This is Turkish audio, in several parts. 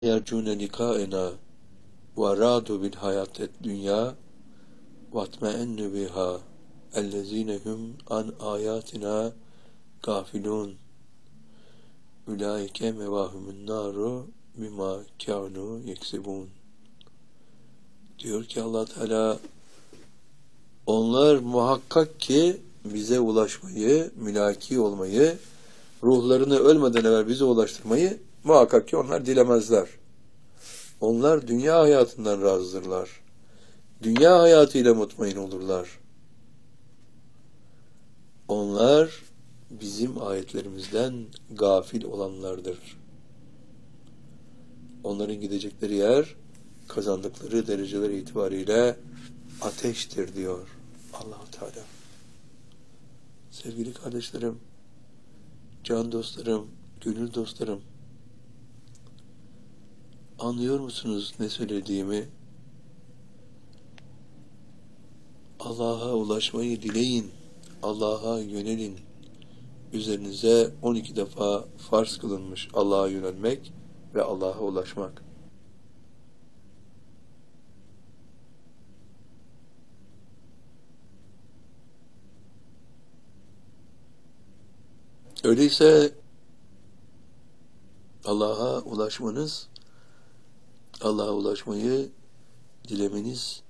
yercûne likâenâ ve râdu bil hayâted dünyâ vatme'ennü bihâ ellezîne hum an âyâtinâ gâfilûn ulaike mevâhumun nâru bimâ kânû yeksibûn. Diyor ki Allah Teala, onlar muhakkak ki bize ulaşmayı, mülaki olmayı, ruhlarını ölmeden evvel bize ulaştırmayı muhakkak ki onlar dilemezler. Onlar dünya hayatından razıdırlar. Dünya hayatıyla mutmain olurlar. Onlar bizim ayetlerimizden gafil olanlardır. Onların gidecekleri yer, kazandıkları dereceler itibariyle ateştir diyor Allah-u Teala. Sevgili kardeşlerim, can dostlarım, gönül dostlarım, anlıyor musunuz ne söylediğimi? Allah'a ulaşmayı dileyin, Allah'a yönelin. Üzerinize 12 defa farz kılınmış Allah'a yönelmek ve Allah'a ulaşmak. Öyleyse Allah'a ulaşmanız, Allah'a ulaşmayı dilemeniz,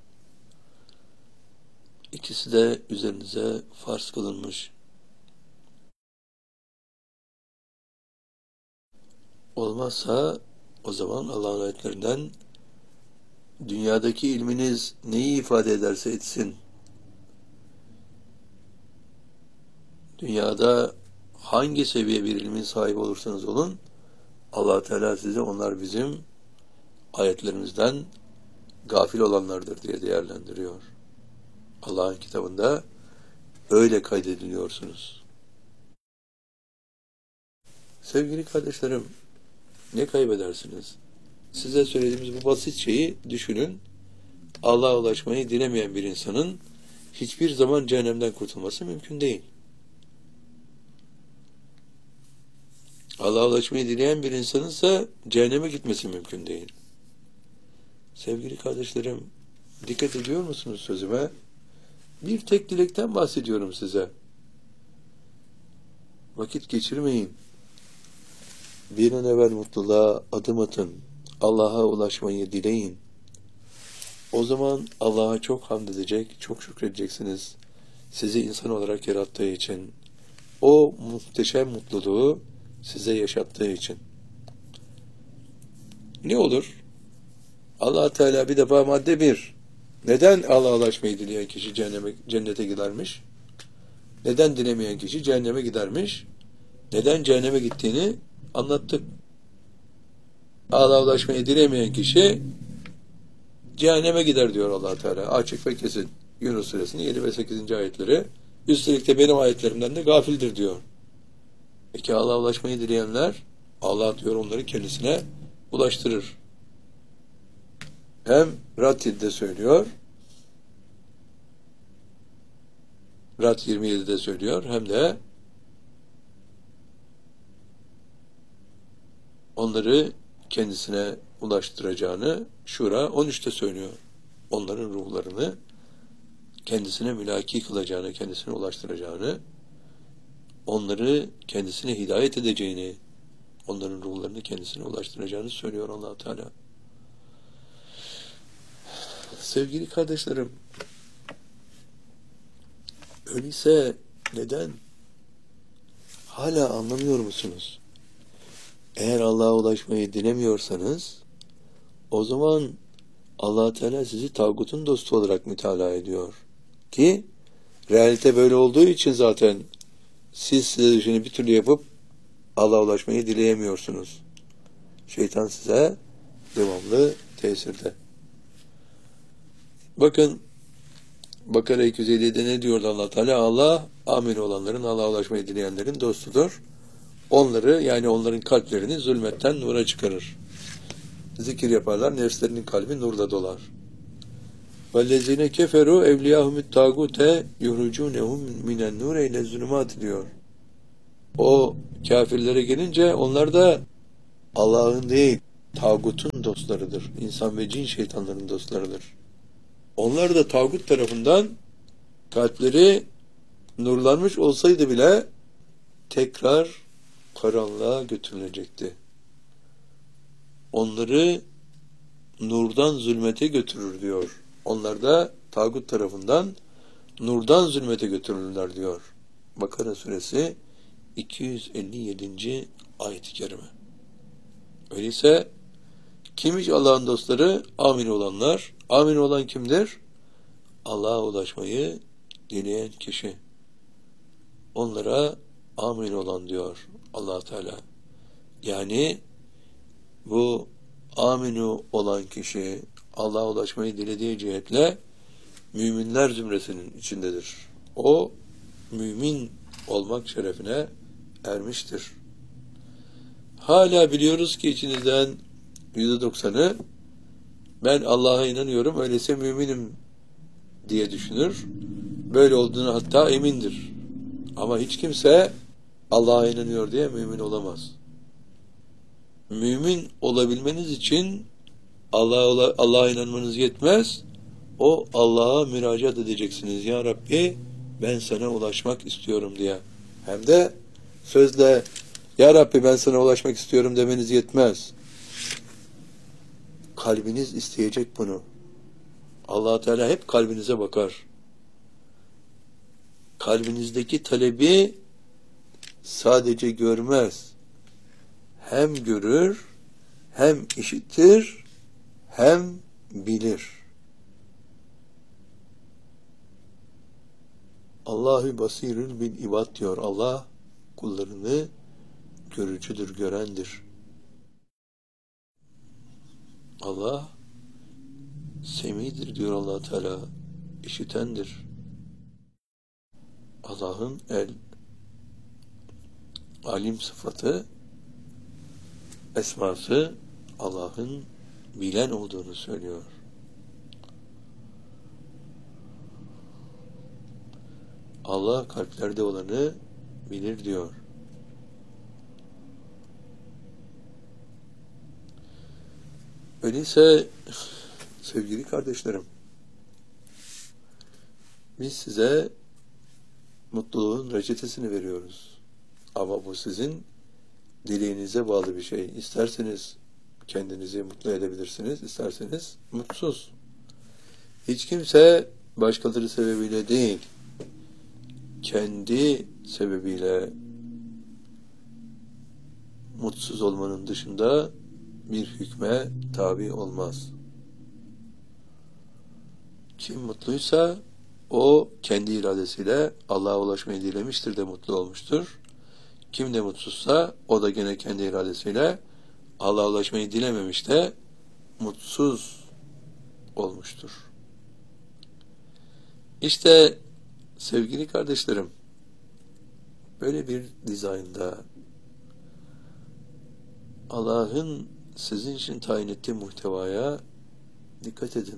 ikisi de üzerinize farz kılınmış. Olmazsa o zaman Allah'ın ayetlerinden dünyadaki ilminiz neyi ifade ederse etsin, dünyada hangi seviye bir ilmin sahibi olursanız olun, Allah Teala size onlar bizim ayetlerimizden gafil olanlardır diye değerlendiriyor. Allah'ın kitabında öyle kaydediliyorsunuz. Sevgili kardeşlerim, ne kaybedersiniz? Size söylediğimiz bu basit şeyi düşünün. Allah'a ulaşmayı dilemeyen bir insanın hiçbir zaman cehennemden kurtulması mümkün değil. Allah'a ulaşmayı dileyen bir insanın ise cehenneme gitmesi mümkün değil. Sevgili kardeşlerim, dikkat ediyor musunuz sözüme? Bir tek dilekten bahsediyorum size. Vakit geçirmeyin. Bir an evvel mutluluğa adım atın. Allah'a ulaşmayı dileyin. O zaman Allah'a çok hamd edecek, çok şükredeceksiniz. Sizi insan olarak yarattığı için. O muhteşem mutluluğu size yaşattığı için. Ne olur? Allah Teala bir defa madde 1. Neden Allah'a ulaşmayı dileyen kişi cennete gidermiş? Neden dilemeyen kişi cehenneme gidermiş? Neden cehenneme gittiğini anlattık. Allah'a ulaşmayı dilemeyen kişi cehenneme gider diyor Allah Teala. Açık ve kesin. Yunus Suresinin 7 ve 8. ayetleri. Üstelik de benim ayetlerimden de gafildir diyor. Peki Allah'a ulaşmayı dileyenler, Allah diyor onları kendisine ulaştırır. Hem Rad 7'de söylüyor, Rad 27'de söylüyor, hem de onları kendisine ulaştıracağını Şura 13'te söylüyor. Onların ruhlarını kendisine mülaki kılacağını, kendisine ulaştıracağını, onları kendisine hidayet edeceğini, onların ruhlarını kendisine ulaştıracağını söylüyor Allah Teala. Sevgili kardeşlerim, öyleyse neden? Hala anlamıyor musunuz? Eğer Allah'a ulaşmayı dilemiyorsanız, o zaman Allah Teala sizi tağutun dostu olarak mütalaa ediyor. Ki, realite böyle olduğu için zaten size düşeni bir türlü yapıp Allah'a ulaşmayı dileyemiyorsunuz. Şeytan size devamlı tesirde. Bakın, Bakara 257'de ne diyordu Allah Teala? Allah, amin olanların, Allah'a ulaşmayı dileyenlerin dostudur. Onları, yani onların kalplerini zulmetten nura çıkarır. Zikir yaparlar, nefslerinin kalbi nurla dolar. وَالَّذِينَ كَفَرُوا اَوْلِيَاهُمُ التَّاغُوتَ يُخْرِجُونَهُمْ مِنَ النُّورِ اِلَى الظُّلُمَاتِ diyor. O kafirlere gelince onlar da Allah'ın değil, tağutun dostlarıdır. İnsan ve cin şeytanların dostlarıdır. Onlar da tağut tarafından kalpleri nurlanmış olsaydı bile tekrar karanlığa götürülecekti. Onları nurdan zulmete götürür diyor. Onlar da tağut tarafından nurdan zulmete götürülürler diyor. Bakara suresi 257. ayet-i kerime. Öyleyse kimmiş Allah'ın dostları? Amin olanlar. Amin olan kimdir? Allah'a ulaşmayı dileyen kişi. Onlara amin olan diyor Allah Teala. Yani bu aminu olan kişi Allah'a ulaşmayı dilediği cihetle müminler zümresinin içindedir. O mümin olmak şerefine ermiştir. Hala biliyoruz ki içinizden %90'ı ben Allah'a inanıyorum öyleyse müminim diye düşünür. Böyle olduğunu hatta emindir. Ama hiç kimse Allah'a inanıyor diye mümin olamaz. Mümin olabilmeniz için Allah'a inanmanız yetmez. O Allah'a müracaat edeceksiniz. Ya Rabbi ben sana ulaşmak istiyorum diye. Hem de sözle Ya Rabbi ben sana ulaşmak istiyorum demeniz yetmez. Kalbiniz isteyecek bunu. Allah Teala hep kalbinize bakar. Kalbinizdeki talebi sadece görmez. Hem görür, hem işitir, hem bilir. Allahu basirül bil ibad diyor. Allah kullarını görücüdür, görendir. Allah semidir diyor Allah Teala. İşitendir. Allah'ın alim sıfatı, esması Allah'ın bilen olduğunu söylüyor. Allah kalplerde olanı bilir diyor. Öyleyse sevgili kardeşlerim, biz size mutluluğun reçetesini veriyoruz. Ama bu sizin dileğinize bağlı bir şey. İsterseniz kendinizi mutlu edebilirsiniz, isterseniz mutsuz. Hiç kimse başkaları sebebiyle değil, kendi sebebiyle mutsuz olmanın dışında bir hükme tabi olmaz. Kim mutluysa o kendi iradesiyle Allah'a ulaşmayı dilemiştir de mutlu olmuştur. Kim de mutsuzsa o da gene kendi iradesiyle Allah'a ulaşmayı dilememiş de mutsuz olmuştur. İşte sevgili kardeşlerim, böyle bir dizaynda Allah'ın sizin için tayin ettiği muhtevaya dikkat edin.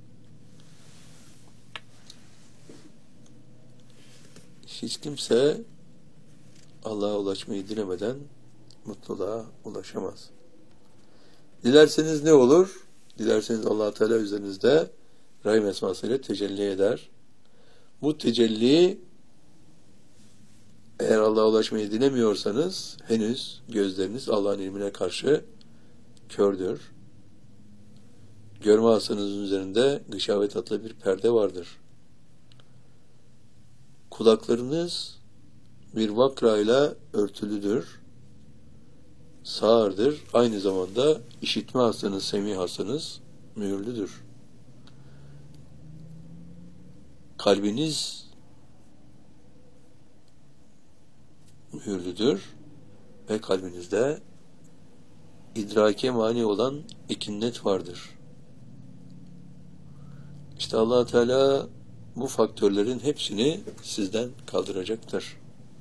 Hiç kimse Allah'a ulaşmayı dilemeden mutluluğa ulaşamaz. Dilerseniz ne olur? Dilerseniz Allah Teala üzerinizde Rahim esmasıyla tecelli eder. Bu tecelli eğer Allah'a ulaşmayı dilemiyorsanız henüz gözleriniz Allah'ın ilmine karşı kördür. Görme hastanızın üzerinde gışavet adlı bir perde vardır. Kulaklarınız bir vakrayla örtülüdür. Sağırdır. Aynı zamanda işitme hastanız, semih hastanız mühürlüdür. Kalbiniz mühürlüdür ve kalbinizde idrake mani olan ikinnet vardır. İşte Allah Teala bu faktörlerin hepsini sizden kaldıracaktır.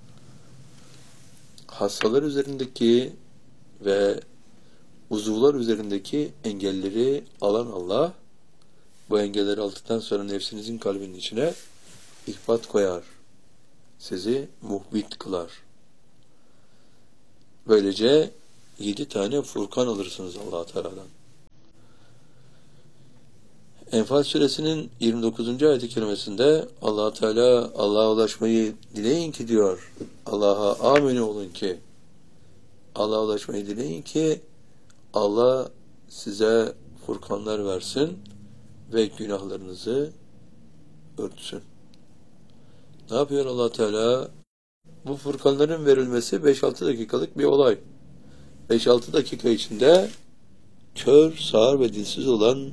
Hastalar üzerindeki ve uzuvlar üzerindeki engelleri alan Allah, bu engelleri aldıktan sonra nefsinizin kalbinin içine ihbat koyar. Sizi muhbit kılar. Böylece 7 tane Furkan alırsınız Allah Teala'dan. Enfal suresinin 29. ayet-i kerimesinde Allah Teala Allah'a ulaşmayı dileyin ki diyor. Allah'a amin olun ki. Allah'a ulaşmayı dileyin ki Allah size Furkanlar versin ve günahlarınızı örtsün. Ne yapıyor Allah Teala? Bu Furkanların verilmesi 5-6 dakikalık bir olay. 5-6 dakika içinde kör, sağır ve dilsiz olan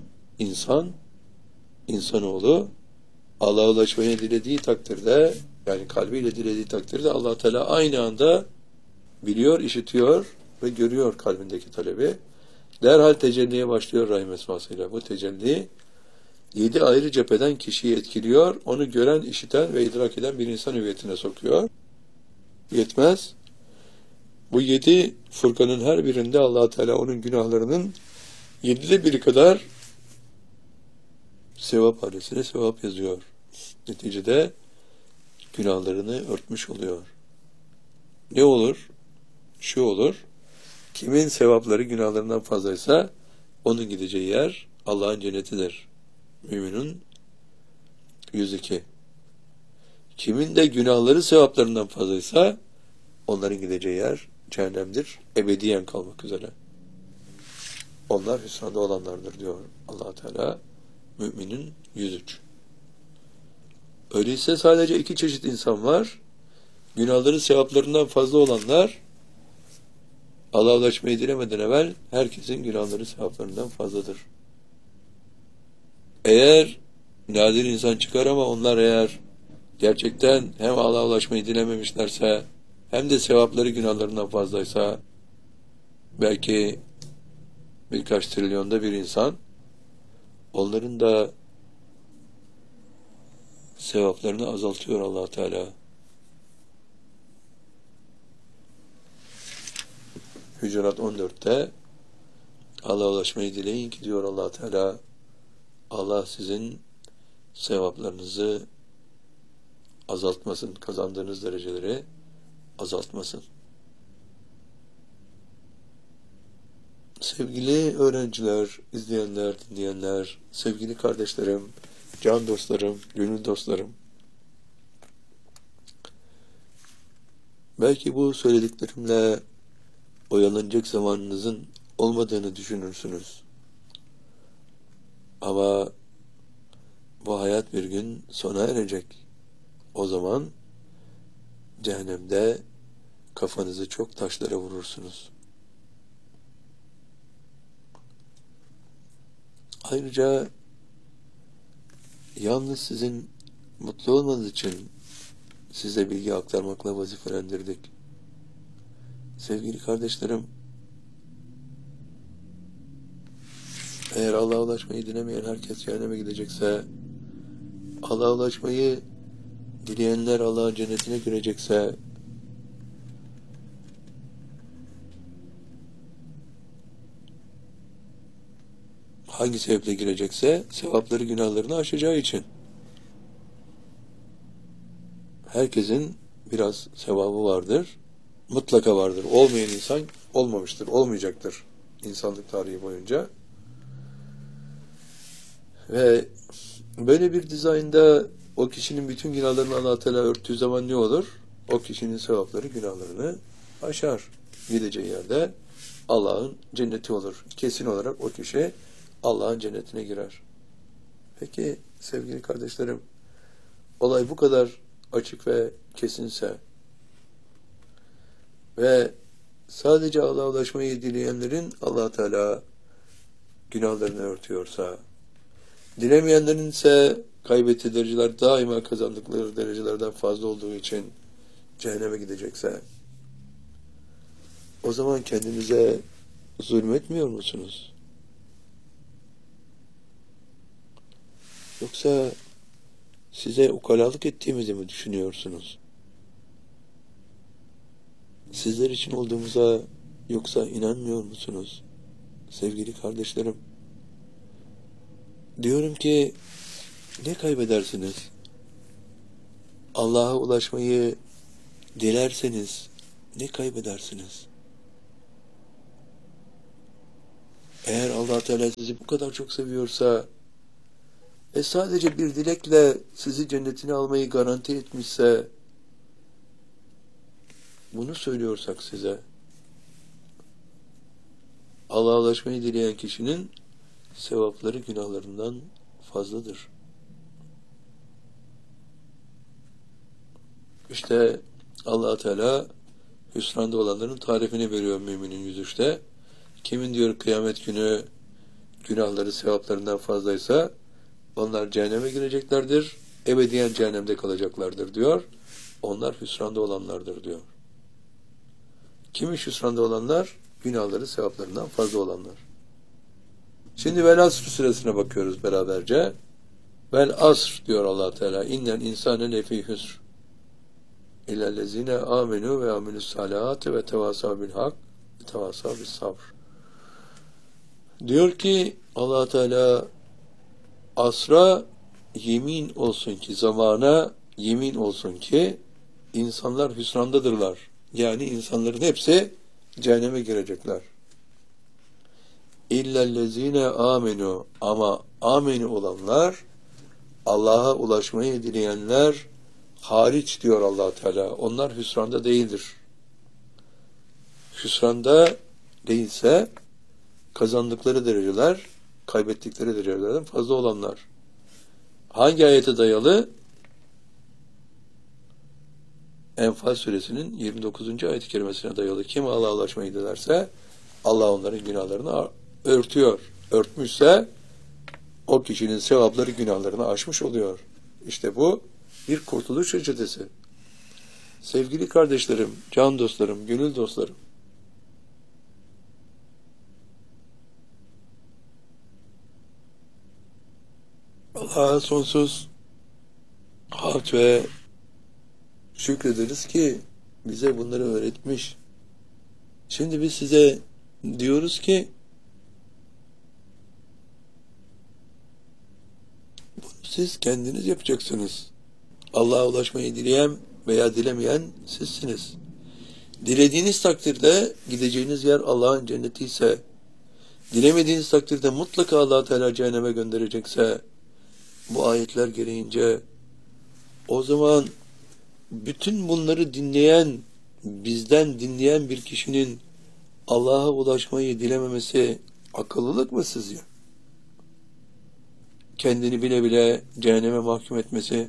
insanoğlu Allah'a ulaşmayı dilediği takdirde, yani kalbiyle dilediği takdirde Allah Teala aynı anda biliyor, işitiyor ve görüyor kalbindeki talebi. Derhal tecelliye başlıyor Rahim esmasıyla. Bu tecelli 7 ayrı cepheden kişiyi etkiliyor. Onu gören, işiten ve idrak eden bir insan hüviyetine sokuyor. Yetmez. Bu 7 Furkanın her birinde Allah Teala onun günahlarının 7'de 1 kadar sevap hanesine sevap yazıyor. Neticede günahlarını örtmüş oluyor. Ne olur? Şu olur. Kimin sevapları günahlarından fazlaysa onun gideceği yer Allah'ın cennetidir. Müminun 102. Kimin de günahları sevaplarından fazlaysa onların gideceği yer cehennemdir. Ebediyen kalmak üzere. Onlar hüsranda olanlardır diyor Allah Teala. Mü'minin 103. Öyleyse sadece 2 çeşit insan var. Günahları sevaplarından fazla olanlar, Allah'a ulaşmayı dilemeden evvel herkesin günahları sevaplarından fazladır. Eğer nadir insan çıkar ama onlar eğer gerçekten hem Allah'a ulaşmayı dilememişlerse hem de sevapları günahlarından fazlaysa belki birkaç trilyonda bir insan, onların da sevaplarını azaltıyor Allah Teala. Hücurat 14'te Allah'a ulaşmayı dileyin ki diyor Allah Teala, Allah sizin sevaplarınızı azaltmasın, kazandığınız dereceleri azaltmasın. Sevgili öğrenciler, izleyenler, dinleyenler, sevgili kardeşlerim, can dostlarım, gönül dostlarım, belki bu söylediklerimle oyalanacak zamanınızın olmadığını düşünürsünüz. Ama bu hayat bir gün sona erecek. O zaman cehennemde kafanızı çok taşlara vurursunuz. Ayrıca yalnız sizin mutlu olmanız için size bilgi aktarmakla vazifelendirdik. Sevgili kardeşlerim, eğer Allah'a ulaşmayı dilemeyen herkes cehenneme gidecekse, Allah'a ulaşmayı dileyenler Allah'ın cennetine girecekse, hangi sebeple girecekse, sevapları günahlarını aşacağı için. Herkesin biraz sevabı vardır, mutlaka vardır. Olmayan insan olmamıştır, olmayacaktır insanlık tarihi boyunca. Ve böyle bir dizaynda o kişinin bütün günahlarını Allah Teala örttüğü zaman ne olur? O kişinin sevapları günahlarını aşar. Gideceği yerde Allah'ın cenneti olur. Kesin olarak o kişi Allah'ın cennetine girer. Peki sevgili kardeşlerim, olay bu kadar açık ve kesinse ve sadece Allah'a ulaşmayı dileyenlerin Allah Teala günahlarını örtüyorsa, dilemeyenlerin ise kaybettiği dereceler daima kazandıkları derecelerden fazla olduğu için cehenneme gidecekse, o zaman kendinize zulmetmiyor musunuz? Yoksa size ukalalık ettiğimizi mi düşünüyorsunuz? Sizler için olduğumuza yoksa inanmıyor musunuz? Sevgili kardeşlerim, diyorum ki ne kaybedersiniz? Allah'a ulaşmayı dilerseniz ne kaybedersiniz? Eğer Allah Teala sizi bu kadar çok seviyorsa sadece bir dilekle sizi cennetine almayı garanti etmişse, bunu söylüyorsak size, Allah'a ulaşmayı dileyen kişinin sevapları günahlarından fazladır. İşte Allah Teala hüsranda olanların tarifini veriyor müminin 103'te. Kimin diyor kıyamet günü günahları sevaplarından fazlaysa onlar cehenneme gireceklerdir, ebediyen cehennemde kalacaklardır diyor. Onlar hüsranda olanlardır diyor. Kimmiş hüsranda olanlar? Günahları sevaplarından fazla olanlar. Şimdi Vel Asr suresine bakıyoruz beraberce. Vel Asr diyor Allah Teala. İnnel insane lefî hüsr. İllellezine amenu ve amilussalâti ve tevâsâ bil hak ve tevâsâ bis sabr. Diyor ki Allah Teala, asra yemin olsun ki, zamana yemin olsun ki insanlar hüsrandadırlar. Yani insanların hepsi cehenneme girecekler. İllellezine amenu, ama amenu olanlar, Allah'a ulaşmayı dileyenler hariç diyor Allah Teala. Onlar hüsranda değildir. Hüsranda değilse kazandıkları dereceler kaybettikleri derecelerden fazla olanlar. Hangi ayete dayalı? Enfal suresinin 29. ayet-i kerimesine dayalı. Kim Allah'a ulaşmayı dilerse Allah onların günahlarını örtüyor. Örtmüşse o kişinin sevapları günahlarını aşmış oluyor. İşte bu bir kurtuluş reçetesi. Sevgili kardeşlerim, can dostlarım, gönül dostlarım, Allah'a sonsuz hamd ve şükrederiz ki bize bunları öğretmiş. Şimdi biz size diyoruz ki bunu siz kendiniz yapacaksınız. Allah'a ulaşmayı dileyen veya dilemeyen sizsiniz. Dilediğiniz takdirde gideceğiniz yer Allah'ın cenneti ise, dilemediğiniz takdirde mutlaka Allah Teala cehenneme gönderecekse, bu ayetler gereğince o zaman bütün bunları dinleyen, bizden dinleyen bir kişinin Allah'a ulaşmayı dilememesi akıllılık mı sizce? Kendini bile bile cehenneme mahkum etmesi.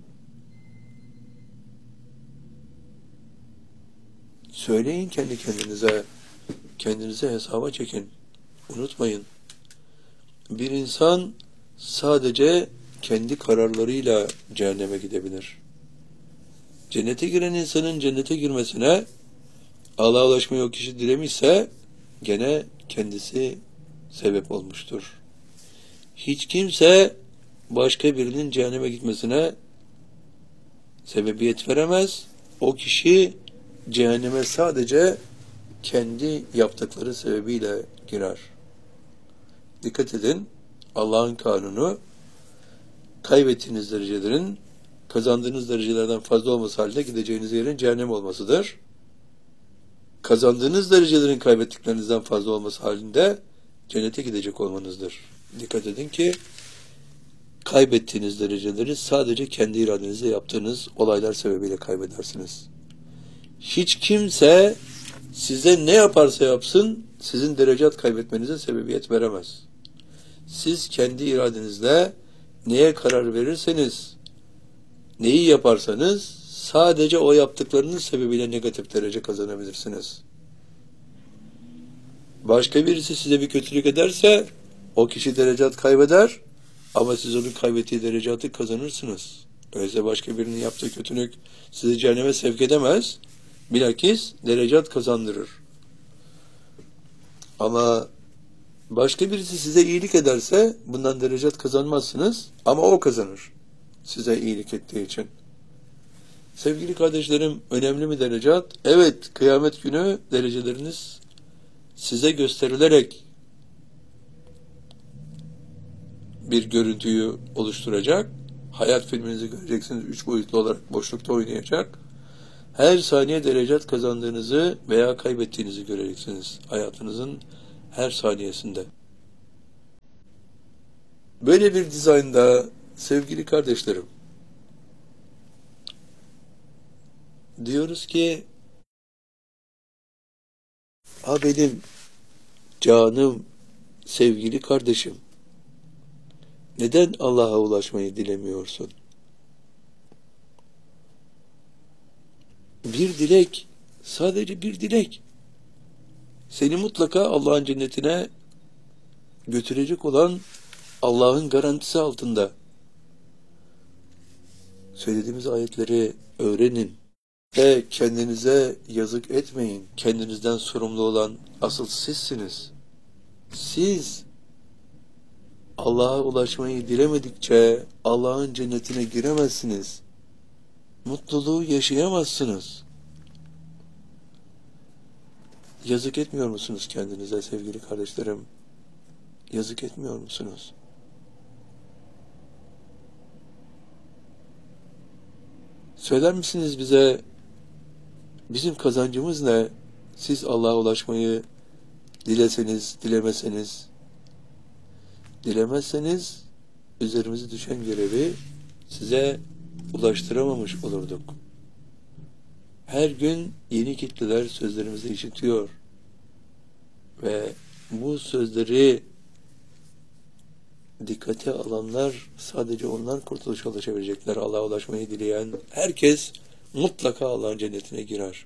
Söyleyin kendi kendinize, kendinize hesaba çekin. Unutmayın. Bir insan sadece kendi kararlarıyla cehenneme gidebilir. Cennete giren insanın cennete girmesine Allah'a ulaşmayı o kişi dilemişse gene kendisi sebep olmuştur. Hiç kimse başka birinin cehenneme gitmesine sebebiyet veremez. O kişi cehenneme sadece kendi yaptıkları sebebiyle girer. Dikkat edin, Allah'ın kanunu kaybettiğiniz derecelerin kazandığınız derecelerden fazla olması halinde gideceğiniz yerin cehennem olmasıdır. Kazandığınız derecelerin kaybettiklerinizden fazla olması halinde cennete gidecek olmanızdır. Dikkat edin ki kaybettiğiniz dereceleri sadece kendi iradenizle yaptığınız olaylar sebebiyle kaybedersiniz. Hiç kimse size ne yaparsa yapsın sizin derecat kaybetmenize sebebiyet veremez. Siz kendi iradenizle neye karar verirseniz, neyi yaparsanız sadece o yaptıklarınız sebebiyle negatif derece kazanabilirsiniz. Başka birisi size bir kötülük ederse o kişi derecat kaybeder ama siz onun kaybettiği derecatı kazanırsınız. Öyleyse başka birinin yaptığı kötülük sizi cehenneme sevk edemez. Bilakis derecat kazandırır. Ama başka birisi size iyilik ederse bundan derecat kazanmazsınız ama o kazanır size iyilik ettiği için. Sevgili kardeşlerim, önemli mi derecat? Evet, kıyamet günü dereceleriniz size gösterilerek bir görüntüyü oluşturacak. Hayat filminizi göreceksiniz, 3 boyutlu olarak boşlukta oynayacak. Her saniye derecat kazandığınızı veya kaybettiğinizi göreceksiniz hayatınızın her saniyesinde. Böyle bir dizaynda sevgili kardeşlerim, diyoruz ki ha benim canım, sevgili kardeşim, neden Allah'a ulaşmayı dilemiyorsun? Bir dilek, sadece bir dilek, seni mutlaka Allah'ın cennetine götürecek olan Allah'ın garantisi altında. Söylediğimiz ayetleri öğrenin ve kendinize yazık etmeyin. Kendinizden sorumlu olan asıl sizsiniz. Siz Allah'a ulaşmayı dilemedikçe Allah'ın cennetine giremezsiniz. Mutluluğu yaşayamazsınız. Yazık etmiyor musunuz kendinize sevgili kardeşlerim? Yazık etmiyor musunuz? Söyler misiniz bize, bizim kazancımız ne? Siz Allah'a ulaşmayı dileseniz, dilemezseniz üzerimize düşen görevi size ulaştıramamış olurduk. Her gün yeni kitleler sözlerimizi işitiyor ve bu sözleri dikkate alanlar, sadece onlar kurtuluşa ulaşabilecekler. Allah'a ulaşmayı dileyen herkes mutlaka Allah'ın cennetine girer.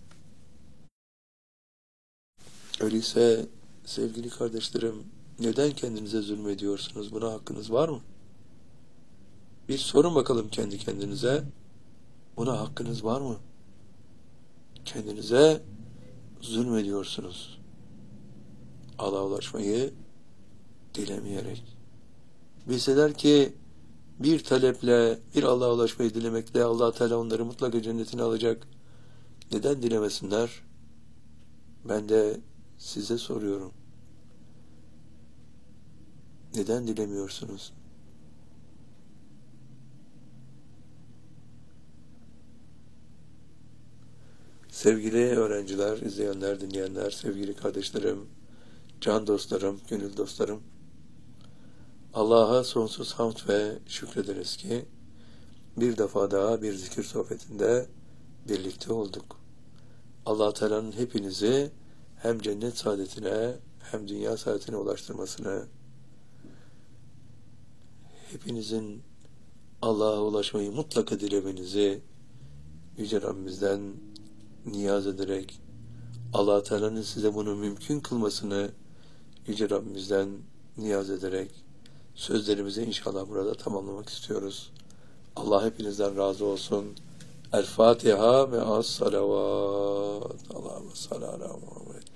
Öyleyse sevgili kardeşlerim, neden kendinize zulmediyorsunuz? Buna hakkınız var mı? Bir sorun bakalım kendi kendinize. Buna hakkınız var mı? Kendinize zulmediyorsunuz. Allah'a ulaşmayı dilemeyerek. Bilseler ki bir taleple, bir Allah'a ulaşmayı dilemekle Allah Teala onları mutlaka cennetine alacak. Neden dilemesinler? Ben de size soruyorum. Neden dilemiyorsunuz? Sevgili öğrenciler, izleyenler, dinleyenler, sevgili kardeşlerim, can dostlarım, gönül dostlarım, Allah'a sonsuz hamd ve şükrederiz ki bir defa daha bir zikir sohbetinde birlikte olduk. Allah Teala'nın hepinizi hem cennet saadetine hem dünya saadetine ulaştırmasını, hepinizin Allah'a ulaşmayı mutlaka dilemenizi Yüce Rabbimizden niyaz ederek, Allah Teala'nın size bunu mümkün kılmasını Yüce Rabbimizden niyaz ederek sözlerimizi inşallah burada tamamlamak istiyoruz. Allah hepinizden razı olsun. El Fatiha ve as salavat. Allahümme salli ala Muhammed.